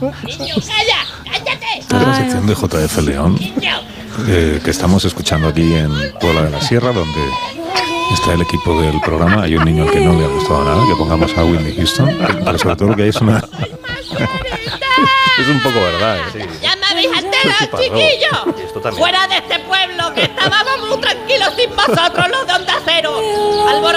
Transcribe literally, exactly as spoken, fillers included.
Niño, calla, cállate. Esta es la sección de J F León, eh, que estamos escuchando aquí en Puebla de la Sierra, donde está el equipo del programa. Hay un niño al que no le ha gustado nada que pongamos a Whitney Houston, pero sobre todo lo que hay es una... es un poco verdad, ¿eh? Sí. Ya me habéis enterado, chiquillos. Fuera de este pueblo, que estábamos muy tranquilos sin vosotros, los de Onda Cero. Alborotados.